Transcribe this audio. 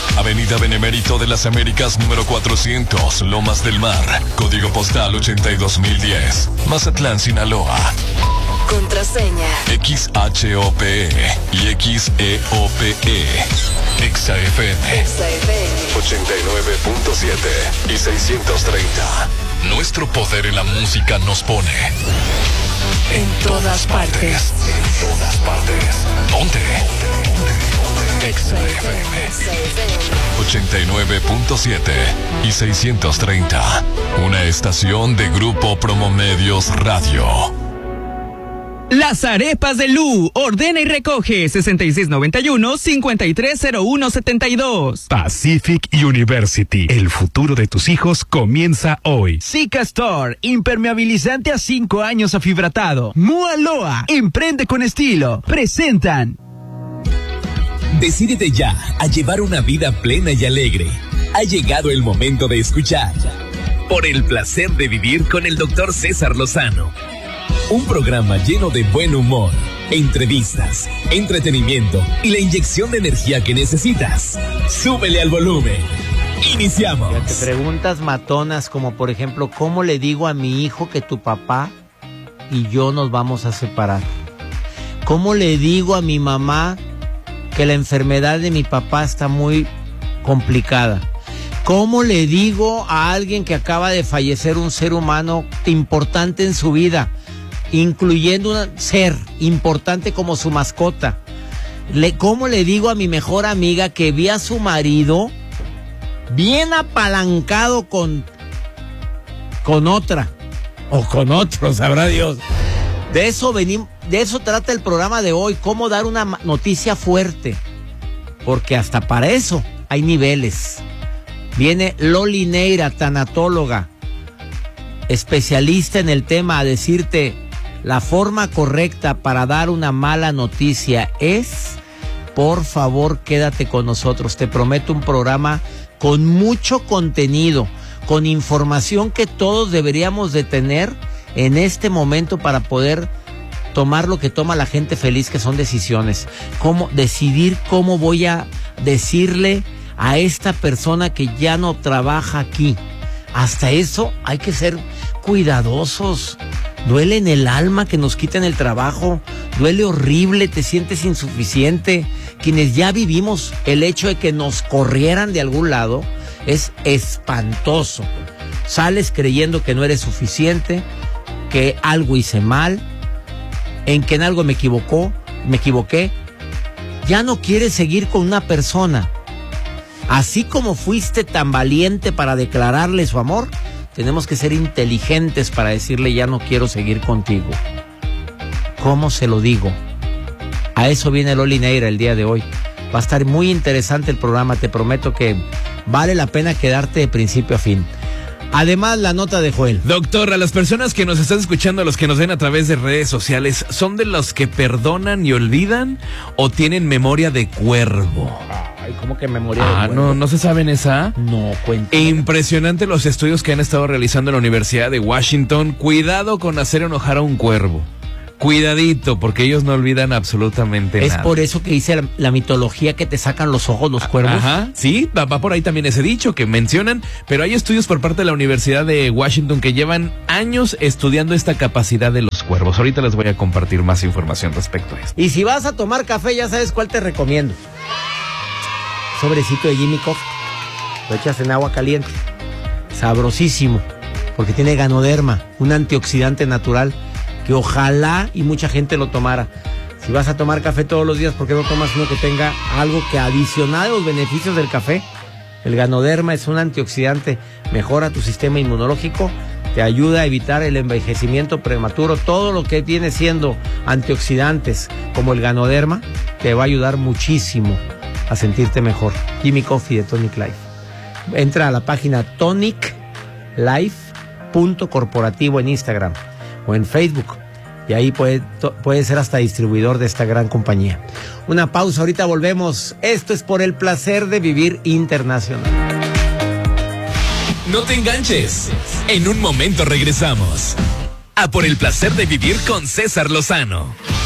Avenida Benemérito de las Américas número 400, Lomas del Mar, código postal 82010, Mazatlán, Sinaloa. Contraseña XHOPE y XEOPE. XFM 89.7 y 630. Nuestro poder en la música nos pone en todas partes. En todas partes. Ponte. XFM 89.7 y 630. Una estación de Grupo Promomedios Radio. Las arepas de Lu. Ordena y recoge 6691-530172. Pacific University. El futuro de tus hijos comienza hoy. Zika Store. Impermeabilizante a 5 años afibratado. Mualoa. Emprende con estilo. Presentan. Decídete ya a llevar una vida plena y alegre. Ha llegado el momento de escuchar Por el placer de vivir con el Dr. César Lozano. Un programa lleno de buen humor, entrevistas, entretenimiento y la inyección de energía que necesitas. Súbele al volumen. Iniciamos. Te preguntas matonas como por ejemplo, ¿cómo le digo a mi hijo que tu papá y yo nos vamos a separar? ¿Cómo le digo a mi mamá que la enfermedad de mi papá está muy complicada? ¿Cómo le digo a alguien que acaba de fallecer un ser humano importante en su vida, incluyendo un ser importante como su mascota? ¿Cómo le digo a mi mejor amiga que vi a su marido bien apalancado con otra o con otro, sabrá Dios? De eso trata el programa de hoy, cómo dar una noticia fuerte, porque hasta para eso hay niveles. Viene Loli Neira, tanatóloga, especialista en el tema, a decirte la forma correcta para dar una mala noticia es, por favor, quédate con nosotros. Te prometo un programa con mucho contenido, con información que todos deberíamos de tener en este momento para poder tomar lo que toma la gente feliz, que son decisiones. Cómo decidir, cómo voy a decirle a esta persona que ya no trabaja aquí. Hasta eso hay que ser cuidadosos. Duele en el alma que nos quiten el trabajo, duele horrible, te sientes insuficiente. Quienes ya vivimos el hecho de que nos corrieran de algún lado es espantoso. Sales creyendo que no eres suficiente, que algo hice mal, en que en algo me equivoqué. Ya no quieres seguir con una persona. Así como fuiste tan valiente para declararle su amor, tenemos que ser inteligentes para decirle ya no quiero seguir contigo. ¿Cómo se lo digo? A eso viene Loli Neira el día de hoy. Va a estar muy interesante el programa, te prometo que vale la pena quedarte de principio a fin. Además, la nota de Joel. Doctor, a las personas que nos están escuchando, a los que nos ven a través de redes sociales, ¿son de los que perdonan y olvidan o tienen memoria de cuervo? Ay, ¿cómo que memoria de cuervo? ¿No se saben esa? No, cuéntame. Impresionante los estudios que han estado realizando en la Universidad de Washington. Cuidado con hacer enojar a un cuervo. Cuidadito, porque ellos no olvidan absolutamente nada. Es por eso que dice la mitología que te sacan los ojos los cuervos. Ajá, sí, va por ahí también ese dicho que mencionan, pero hay estudios por parte de la Universidad de Washington que llevan años estudiando esta capacidad de los cuervos. Ahorita les voy a compartir más información respecto a esto. Y si vas a tomar café, ya sabes cuál te recomiendo. Sobrecito de Jimmy Coffee. Lo echas en agua caliente. Sabrosísimo, porque tiene ganoderma, un antioxidante natural que ojalá y mucha gente lo tomara. Si vas a tomar café todos los días, ¿por qué no tomas uno que tenga algo que adicional a los beneficios del café? El ganoderma es un antioxidante, mejora tu sistema inmunológico, te ayuda a evitar el envejecimiento prematuro. Todo lo que viene siendo antioxidantes como el ganoderma te va a ayudar muchísimo a sentirte mejor. Jimmy Coffee de Tonic Life. Entra a la página toniclife.corporativo en Instagram o en Facebook, y ahí puede ser hasta distribuidor de esta gran compañía. Una pausa, ahorita volvemos. Esto es Por el placer de vivir internacional. No te enganches. En un momento regresamos a Por el placer de vivir con César Lozano.